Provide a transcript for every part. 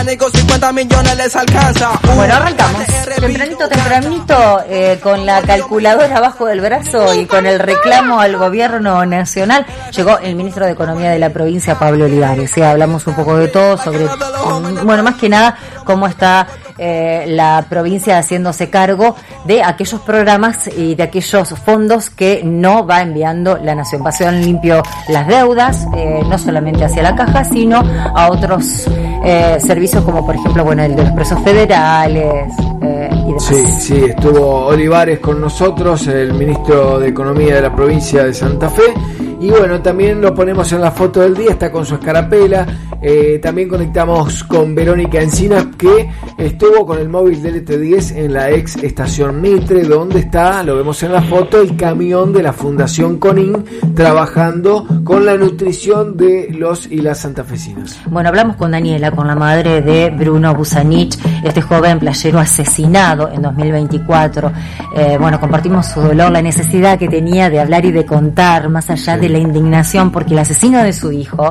ni con 50 millones les alcanza. Bueno, arrancamos tempranito con la calculadora abajo del brazo y con el reclamo al gobierno nacional. Llegó el ministro de Economía de la provincia, Pablo Olivares. Hablamos un poco de todo sobre, bueno, más que nada cómo está la provincia haciéndose cargo de aquellos programas y de aquellos fondos que no va enviando la nación. Pasean limpio las deudas, no solamente hacia la caja, sino a otros servicios como por ejemplo, bueno, el de los presos federales y demás. Sí, estuvo Olivares con nosotros, el ministro de Economía de la provincia de Santa Fe. Y bueno, también lo ponemos en la foto del día, está con su escarapela. También conectamos con Verónica Encinas, que estuvo con el móvil del ET10 en la ex estación Mitre, donde está, lo vemos en la foto, el camión de la Fundación CONIN trabajando con la nutrición de los y las santafesinas. Bueno, hablamos con Daniela, con la madre de Bruno Busanich, este joven playero asesinado en 2024. Bueno, compartimos su dolor, la necesidad que tenía de hablar y de contar, más allá de la indignación, porque el asesino de su hijo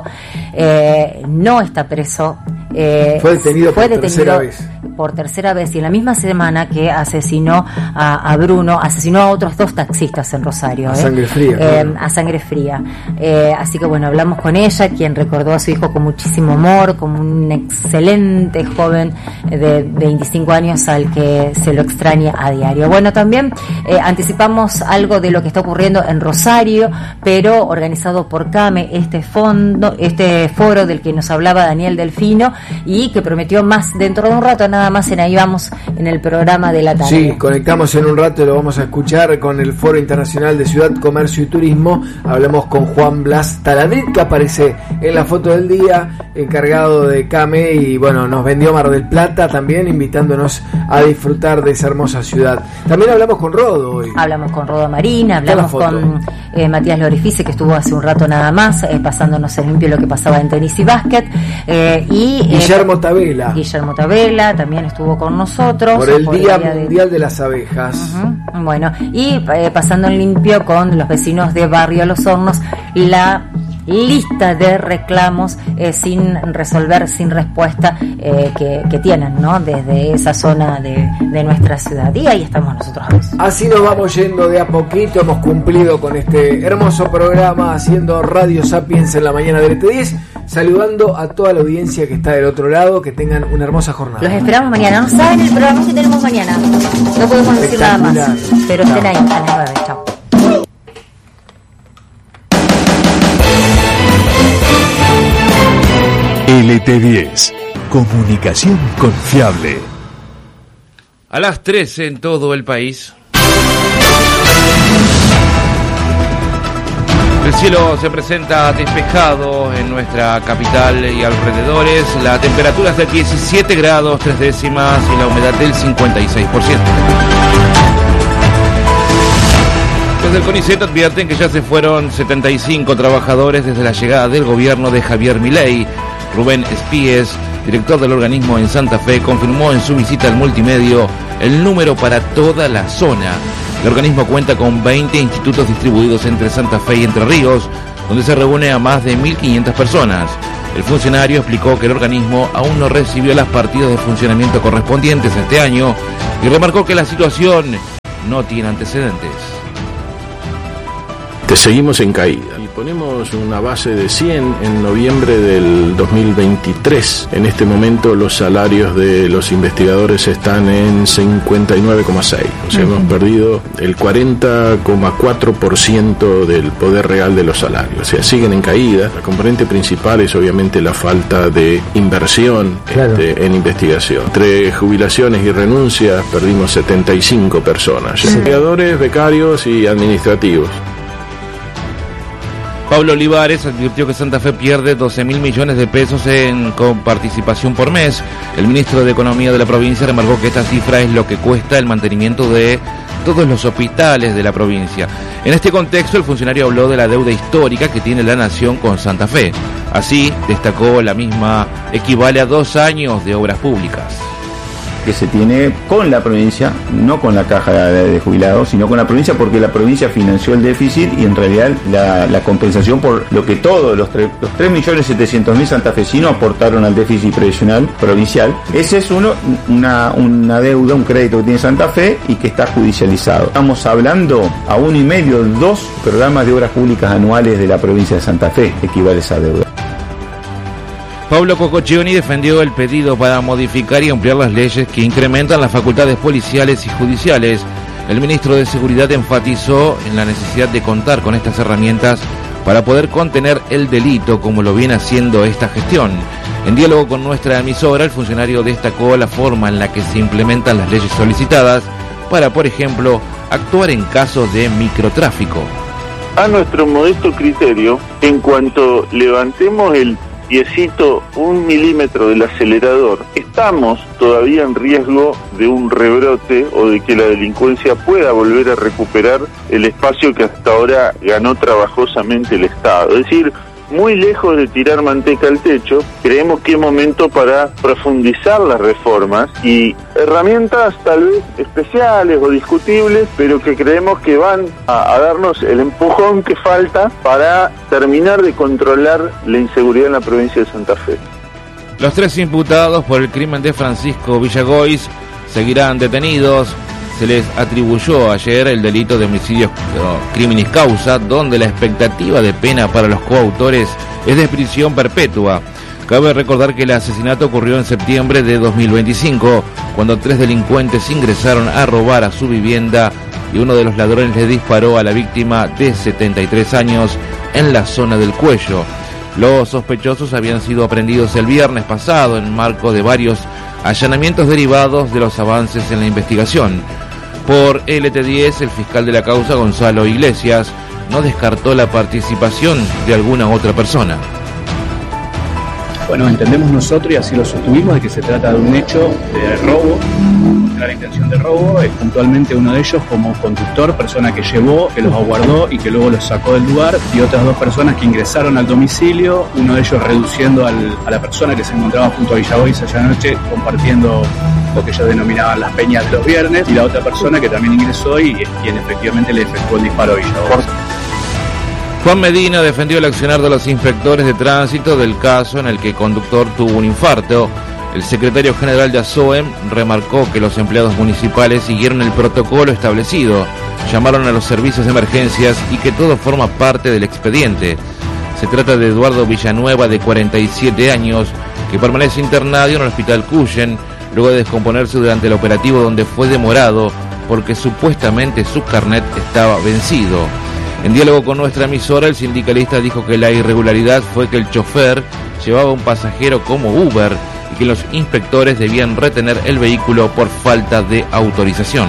no está preso. Fue detenido por tercera vez, y en la misma semana que asesinó a Bruno, asesinó a otros 2 taxistas en Rosario. A sangre fría. A sangre fría. Así que bueno, hablamos con ella, quien recordó a su hijo con muchísimo amor, como un excelente joven de 25 años al que se lo extraña a diario. Bueno, también anticipamos algo de lo que está ocurriendo en Rosario, pero organizado por CAME, este foro del que nos hablaba Daniel Delfino, y que prometió más dentro de un rato, nada más en Ahí Vamos, en el programa de la tarde. Sí, conectamos en un rato, lo vamos a escuchar con el Foro Internacional de Ciudad, Comercio y Turismo. Hablamos con Juan Blas Taladrid, que aparece en la foto del día, encargado de CAME, y bueno, nos vendió Mar del Plata también, invitándonos a disfrutar de esa hermosa ciudad. También hablamos con Rodo hoy. Hablamos con Rodo Marina, hablamos con Matías Lorifice, que estuvo hace un rato nada más, pasándonos en limpio lo que pasaba en tenis y básquet, y Guillermo Tabela también estuvo con nosotros por el Día Mundial de las Abejas. Uh-huh. Bueno, y pasando en limpio con los vecinos de Barrio Los Hornos, la lista de reclamos sin resolver, sin respuesta, que tienen, ¿no?, desde esa zona de nuestra ciudad. Y ahí estamos nosotros. Así nos vamos yendo de a poquito. Hemos cumplido con este hermoso programa, haciendo Radio Sapiens en la mañana del ET10, saludando a toda la audiencia que está del otro lado. Que tengan una hermosa jornada. Los esperamos mañana. No saben el programa que tenemos mañana, no podemos decir nada más, pero estén ahí a las 9. Chao. LT10, comunicación confiable. A las 13 en todo el país. El cielo se presenta despejado en nuestra capital y alrededores. La temperatura es de 17 grados 3 décimas y la humedad del 56%. Desde el CONICET advierten que ya se fueron 75 trabajadores desde la llegada del gobierno de Javier Milei. Rubén Espíes, director del organismo en Santa Fe, confirmó en su visita al multimedio el número para toda la zona. El organismo cuenta con 20 institutos distribuidos entre Santa Fe y Entre Ríos, donde se reúne a más de 1.500 personas. El funcionario explicó que el organismo aún no recibió las partidas de funcionamiento correspondientes este año y remarcó que la situación no tiene antecedentes. Te seguimos en caída y ponemos una base de 100 en noviembre del 2023. En este momento los salarios de los investigadores están en 59,6. O sea, hemos perdido el 40,4% del poder real de los salarios. O sea, siguen en caída. La componente principal es obviamente la falta de inversión en investigación. Entre jubilaciones y renuncias perdimos 75 personas. Investigadores, becarios y administrativos. Pablo Olivares advirtió que Santa Fe pierde 12.000 millones de pesos en coparticipación por mes. El ministro de Economía de la provincia remarcó que esta cifra es lo que cuesta el mantenimiento de todos los hospitales de la provincia. En este contexto, el funcionario habló de la deuda histórica que tiene la nación con Santa Fe. Así, destacó, la misma equivale a 2 años de obras públicas. que se tiene con la provincia, no con la caja de jubilados, sino con la provincia, porque la provincia financió el déficit y en realidad la compensación por lo que todos los 3.700.000 santafesinos aportaron al déficit previsional provincial. Ese es una deuda, un crédito que tiene Santa Fe y que está judicializado. Estamos hablando a 1,5, 2 programas de obras públicas anuales de la provincia de Santa Fe equivale a esa deuda. Pablo Cococcioni defendió el pedido para modificar y ampliar las leyes que incrementan las facultades policiales y judiciales. El ministro de Seguridad enfatizó en la necesidad de contar con estas herramientas para poder contener el delito, como lo viene haciendo esta gestión. En diálogo con nuestra emisora, el funcionario destacó la forma en la que se implementan las leyes solicitadas para, por ejemplo, actuar en casos de microtráfico. A nuestro modesto criterio, en cuanto levantemos el piecito 1 milímetro del acelerador, estamos todavía en riesgo de un rebrote o de que la delincuencia pueda volver a recuperar el espacio que hasta ahora ganó trabajosamente el Estado. Es decir, muy lejos de tirar manteca al techo, creemos que es momento para profundizar las reformas y herramientas tal vez especiales o discutibles, pero que creemos que van a darnos el empujón que falta para terminar de controlar la inseguridad en la provincia de Santa Fe. Los 3 imputados por el crimen de Francisco Villagois seguirán detenidos. Se les atribuyó ayer el delito de homicidio criminis causa, donde la expectativa de pena para los coautores es de prisión perpetua. Cabe recordar que el asesinato ocurrió en septiembre de 2025, cuando 3 delincuentes ingresaron a robar a su vivienda y uno de los ladrones le disparó a la víctima de 73 años en la zona del cuello. Los sospechosos habían sido aprehendidos el viernes pasado en marco de varios allanamientos derivados de los avances en la investigación. Por LT10, el fiscal de la causa, Gonzalo Iglesias, no descartó la participación de alguna otra persona. Bueno, entendemos nosotros, y así lo sostuvimos, de que se trata de un hecho de robo, la intención de robo, puntualmente uno de ellos como conductor, persona que llevó, que los aguardó y que luego los sacó del lugar, y otras 2 personas que ingresaron al domicilio, uno de ellos reduciendo a la persona que se encontraba junto a Villagois allá anoche, compartiendo lo que ellos denominaban las peñas de los viernes, y la otra persona que también ingresó y es quien efectivamente le efectuó el disparo a Villagois. Juan Medina defendió el accionar de los inspectores de tránsito del caso en el que el conductor tuvo un infarto. El secretario general de ASOEM remarcó que los empleados municipales siguieron el protocolo establecido, llamaron a los servicios de emergencias y que todo forma parte del expediente. Se trata de Eduardo Villanueva, de 47 años, que permanece internado en el hospital Cuyen, luego de descomponerse durante el operativo, donde fue demorado porque supuestamente su carnet estaba vencido. En diálogo con nuestra emisora, el sindicalista dijo que la irregularidad fue que el chofer llevaba un pasajero como Uber y que los inspectores debían retener el vehículo por falta de autorización.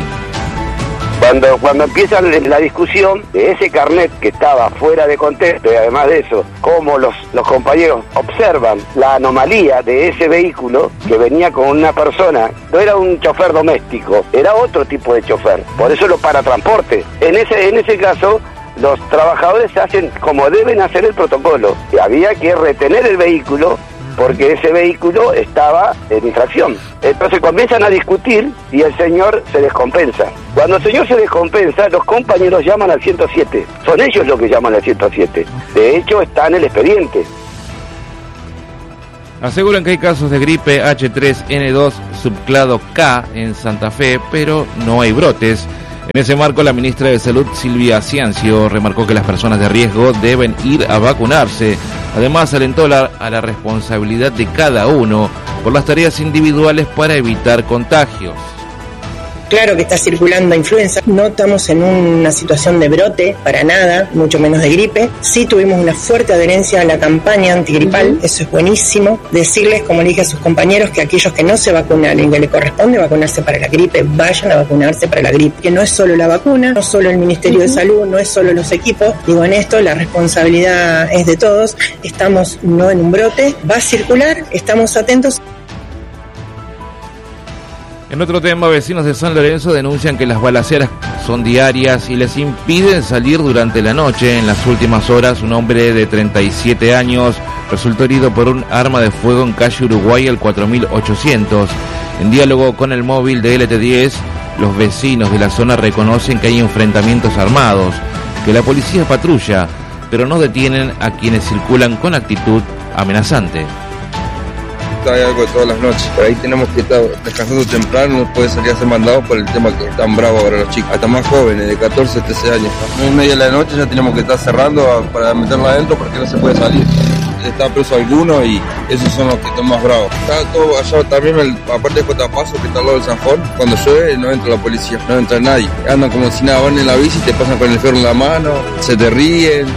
Cuando empieza la discusión de ese carnet que estaba fuera de contexto, y además de eso, cómo los compañeros observan la anomalía de ese vehículo que venía con una persona, no era un chofer doméstico, era otro tipo de chofer, por eso lo paratransporte. En ese caso, los trabajadores hacen como deben hacer el protocolo. Había que retener el vehículo porque ese vehículo estaba en infracción. Entonces comienzan a discutir y el señor se descompensa. Cuando el señor se descompensa, los compañeros llaman al 107. Son ellos los que llaman al 107. De hecho, está en el expediente. Aseguran que hay casos de gripe H3N2 subclado K en Santa Fe, pero no hay brotes. En ese marco, la ministra de Salud, Silvia Ciancio, remarcó que las personas de riesgo deben ir a vacunarse. Además, alentó a la responsabilidad de cada uno por las tareas individuales para evitar contagios. Claro que está circulando influenza, no estamos en una situación de brote, para nada, mucho menos de gripe. Sí tuvimos una fuerte adherencia a la campaña antigripal, eso es buenísimo. Decirles, como le dije a sus compañeros, que aquellos que no se vacunan y que le corresponde vacunarse para la gripe, vayan a vacunarse para la gripe. Que no es solo la vacuna, no solo el Ministerio de Salud, no es solo los equipos. Digo, en esto la responsabilidad es de todos. Estamos no en un brote, va a circular, estamos atentos. En otro tema, vecinos de San Lorenzo denuncian que las balaceras son diarias y les impiden salir durante la noche. En las últimas horas, un hombre de 37 años resultó herido por un arma de fuego en calle Uruguay al 4800. En diálogo con el móvil de LT10, los vecinos de la zona reconocen que hay enfrentamientos armados, que la policía patrulla, pero no detienen a quienes circulan con actitud amenazante. Hay algo de todas las noches, por ahí tenemos que estar descansando temprano, no puede salir a ser mandado por el tema que están bravos ahora los chicos, hasta más jóvenes, de 14 a 13 años. A 9:30 de la noche ya tenemos que estar cerrando para meterlo adentro porque no se puede salir. Está preso alguno y esos son los que están más bravos. Está todo allá también, aparte de Cotapaso, que está al lado del Sanjón, cuando llueve no entra la policía, no entra nadie. Andan como si nada, van en la bici, te pasan con el ferro en la mano, se te ríen.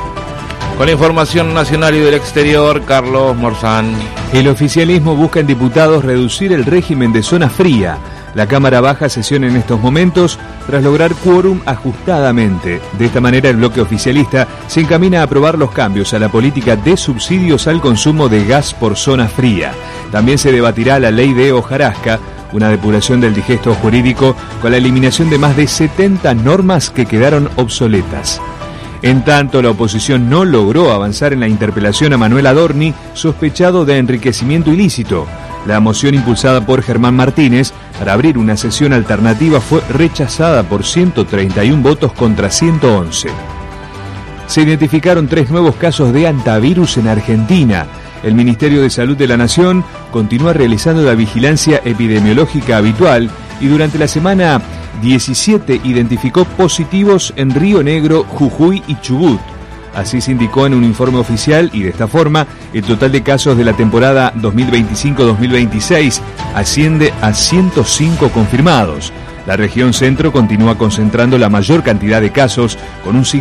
Con la información nacional y del exterior, Carlos Morzán. El oficialismo busca en diputados reducir el régimen de zona fría. La Cámara Baja sesiona en estos momentos tras lograr quórum ajustadamente. De esta manera, el bloque oficialista se encamina a aprobar los cambios a la política de subsidios al consumo de gas por zona fría. También se debatirá la ley de hojarasca, una depuración del digesto jurídico con la eliminación de más de 70 normas que quedaron obsoletas. En tanto, la oposición no logró avanzar en la interpelación a Manuel Adorni, sospechado de enriquecimiento ilícito. La moción impulsada por Germán Martínez para abrir una sesión alternativa fue rechazada por 131 votos contra 111. Se identificaron 3 nuevos casos de hantavirus en Argentina. El Ministerio de Salud de la Nación continúa realizando la vigilancia epidemiológica habitual y durante la semana 17 identificó positivos en Río Negro, Jujuy y Chubut. Así se indicó en un informe oficial y de esta forma el total de casos de la temporada 2025-2026 asciende a 105 confirmados. La región centro continúa concentrando la mayor cantidad de casos con un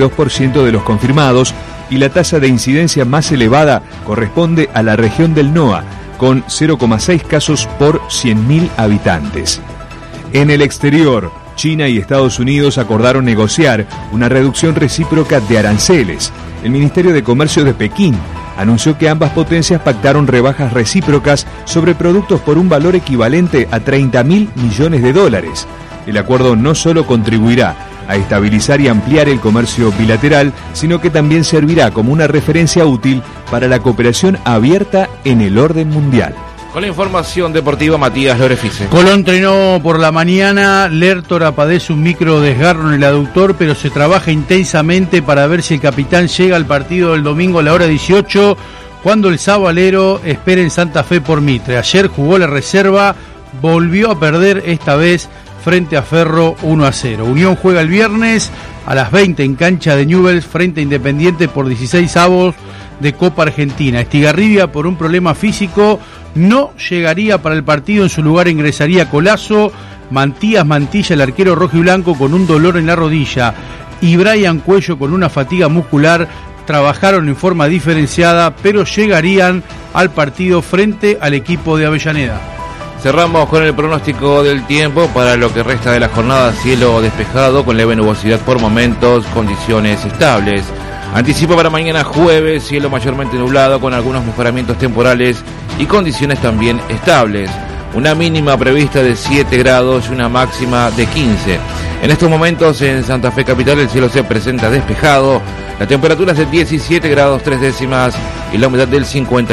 52% de los confirmados y la tasa de incidencia más elevada corresponde a la región del NOA con 0,6 casos por 100.000 habitantes. En el exterior, China y Estados Unidos acordaron negociar una reducción recíproca de aranceles. El Ministerio de Comercio de Pekín anunció que ambas potencias pactaron rebajas recíprocas sobre productos por un valor equivalente a $30.000 millones. El acuerdo no solo contribuirá a estabilizar y ampliar el comercio bilateral, sino que también servirá como una referencia útil para la cooperación abierta en el orden mundial. Con la información deportiva, Matías Lorefice. Colón entrenó por la mañana, Lertora padece un micro desgarro en el aductor, pero se trabaja intensamente para ver si el capitán llega al partido del domingo a la hora 18, cuando el sabalero espera en Santa Fe por Mitre. Ayer jugó la reserva, volvió a perder esta vez frente a Ferro 1-0. Unión juega el viernes a las 20 en cancha de Newell's frente a Independiente por 16avos de Copa Argentina. Estigarribia, por un problema físico, no llegaría para el partido. En su lugar ingresaría Colazo. Mantías Mantilla, el arquero rojo y blanco, con un dolor en la rodilla, y Brian Cuello con una fatiga muscular, trabajaron en forma diferenciada, pero llegarían al partido frente al equipo de Avellaneda. Cerramos con el pronóstico del tiempo para lo que resta de la jornada. Cielo despejado con leve nubosidad por momentos, condiciones estables. Anticipo para mañana jueves, cielo mayormente nublado con algunos mejoramientos temporales y condiciones también estables. Una mínima prevista de 7 grados y una máxima de 15. En estos momentos en Santa Fe Capital el cielo se presenta despejado. La temperatura es de 17 grados 3 décimas y la humedad del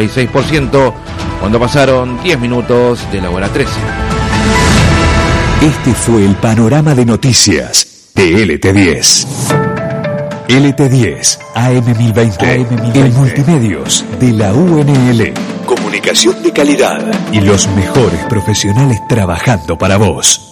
56%, cuando pasaron 10 minutos de la hora 13. Este fue el panorama de noticias de LT10. LT10, AM1020, el multimedios de la UNL. Comunicación de calidad y los mejores profesionales trabajando para vos.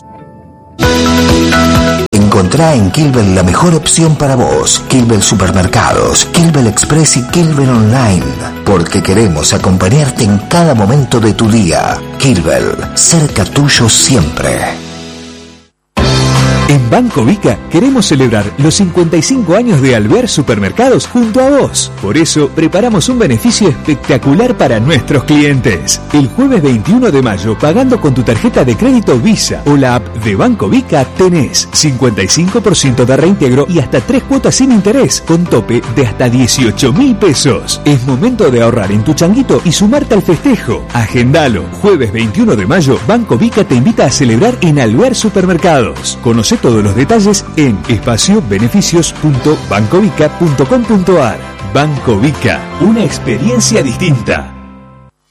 Encontrá en Kilvel la mejor opción para vos. Kilvel Supermercados, Kilvel Express y Kilvel Online. Porque queremos acompañarte en cada momento de tu día. Kilvel, cerca tuyo siempre. En Banco Vica queremos celebrar los 55 años de Alvear Supermercados junto a vos. Por eso preparamos un beneficio espectacular para nuestros clientes. El jueves 21 de mayo, pagando con tu tarjeta de crédito Visa o la app de Banco Vica, tenés 55% de reintegro y hasta 3 cuotas sin interés, con tope de hasta 18.000 pesos. Es momento de ahorrar en tu changuito y sumarte al festejo. Agendalo. Jueves 21 de mayo, Banco Vica te invita a celebrar en Alvear Supermercados. Conoce todos los detalles en espaciobeneficios.bancovica.com.ar. Banco Vica, una experiencia distinta.